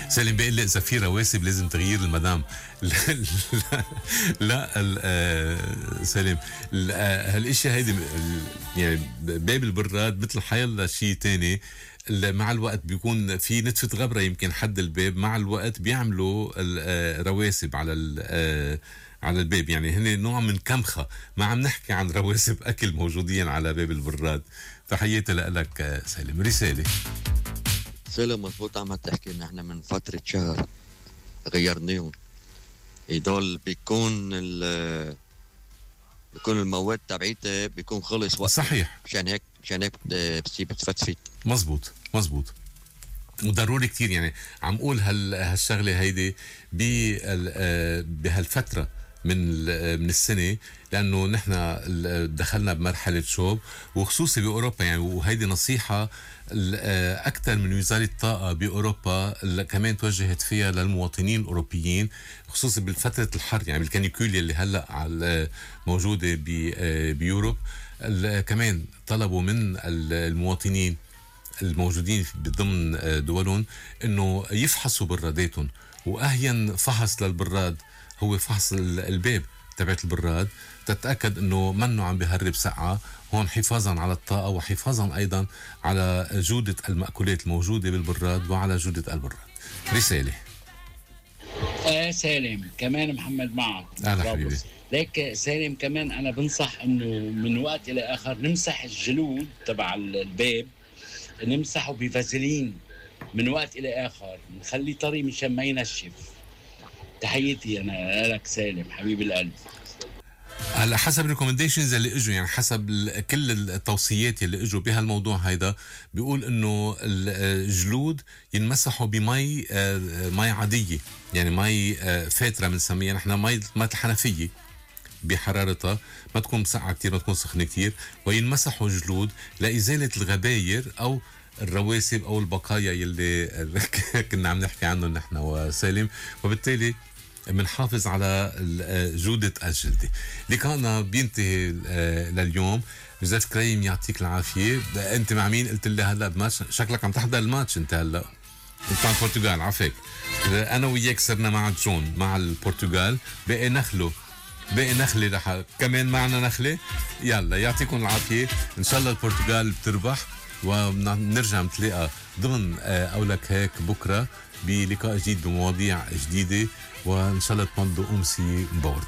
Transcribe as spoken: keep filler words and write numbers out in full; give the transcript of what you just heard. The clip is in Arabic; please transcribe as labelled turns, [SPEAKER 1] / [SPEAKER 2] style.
[SPEAKER 1] سالم بيقول لي اذا في رواسب لازم تغيير المدام. لا لا, لا آه سالم هالاشياء هيدي يعني باب البراد مثل حيلا شيء تاني. مع الوقت بيكون في نتفة غبرة يمكن حد الباب، مع الوقت بيعملوا رواسب على على الباب، يعني هن نوع من كمخة. ما عم نحكي عن رواسب أكل موجودين على باب البراد. تحياتي لك سالم. رسالة
[SPEAKER 2] سالم مضبوط عم تحكي، نحن من فترة شهر غيرناهم، هدول بيكون ال بيكون المواد تبعيته بيكون خلص وقت.
[SPEAKER 1] صحيح.
[SPEAKER 2] مشان هيك مشان هيك بتصير بتفتفت.
[SPEAKER 1] مزبوط مزبوط وضروري كتير. يعني عم قول هال هالشغله هيدي بهالفتره من من السنه، لانه نحن دخلنا بمرحله شوب، وخصوصي باوروبا يعني. وهيدي نصيحه اكثر من وزاره الطاقه باوروبا كمان توجهت فيها للمواطنين الاوروبيين، خصوصي بالفتره الحر يعني بالكانيكول اللي هلا موجوده بيوروب. كمان طلبوا من المواطنين الموجودين ضمن دولهم انه يفحصوا براداتهم، واهين فحص للبراد هو فحص الباب تبعت البراد، تتاكد انه منه عم بهرب سقعه، هون حفاظا على الطاقه وحفاظا ايضا على جوده المأكولات الموجوده بالبراد وعلى جوده البراد. رساله
[SPEAKER 3] آه سالم كمان محمد معك.
[SPEAKER 1] اهلا حبيبي.
[SPEAKER 3] ليك سالم كمان انا بنصح انه من وقت الى اخر نمسح الجلود تبع الباب، نمسحه بفازلين من وقت الى اخر، نخليه طري مشان ما ينشف. تحياتي انا لك سالم حبيب القلب.
[SPEAKER 1] هلا حسب الريكومنديشنز اللي اجوا، يعني حسب كل التوصيات اللي اجوا بهالموضوع هيدا، بيقول انه الجلود ينمسحوا بمي مي عاديه، يعني مي فاتره بنسميها نحن مي مي الحنفيه بحرارتها، ما تكون مسقعه كثير ما تكون سخنه كثير، وينمسحوا جلود لازاله الغباير او الرواسب او البقايا يلي كنا عم نحكي عنه نحن وسالم، وبالتالي بنحافظ على جودة الجلدة. لقاءنا بينتهي لليوم. جوزيف كريم يعطيك العافية. انت مع مين قلت لي هلا بماتش؟ شكلك عم تحضر الماتش انت هلا. انت مع البرتغال عافاك. انا وياك صرنا مع جون مع البرتغال، باقي نخله باقي نخلة رح كمان معنا نخلة. يلا يعطيكم العافية، ان شاء الله البرتغال بتربح، ونرجع نتلاقى ضمن أولك هيك بكرة بلقاء جديد بمواضيع جديدة، وإن شاء الله تمضوا أمسية مبورة.